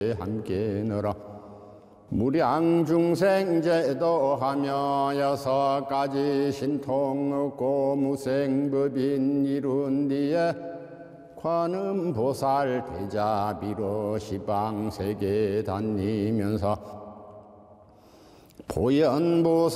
함께 너라. 무량중생제도하며 6가지 신통 없고 무생법인 이룬 뒤에 관음보살 대자비로 시방세계 다니면서 보현보살